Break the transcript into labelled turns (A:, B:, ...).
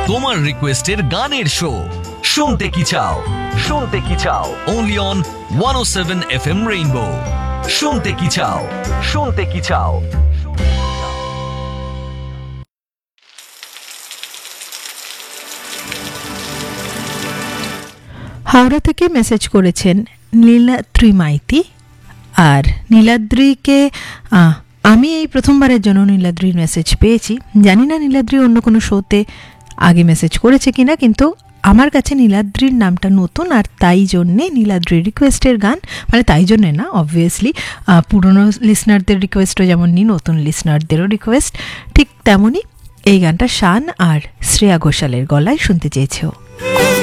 A: তোমার রিকোয়েস্টের গানের শো শুনতে কি চাও, শুনতে কি চাও, অনলি অন 107 FM রেইনবো। শুনতে কি চাও, শুনতে কি চাও।
B: হাওড়া থেকে মেসেজ করেছেন নীলাদ্রি মাইতি। আর নীলাদ্রিকে আমি এই প্রথমবারের জন্য নীলাদ্রির মেসেজ পেয়েছি। জানি না নীলাদ্রি অন্য কোনো শোতে আগে মেসেজ করেছে কিনা, কিন্তু আমার কাছে নীলাদ্রির নামটা নতুন, আর তাই জন্যে নীলাদ্রির রিকোয়েস্টের গান, মানে তাই জন্যে না, অবভিয়াসলি পুরনো লিসনারদের রিকোয়েস্টও যেমন নিই, নতুন লিসনারদেরও রিকোয়েস্ট ঠিক তেমনই এই গানটা শান আর শ্রেয়া ঘোষালের গলায় শুনতে চেয়েছেও।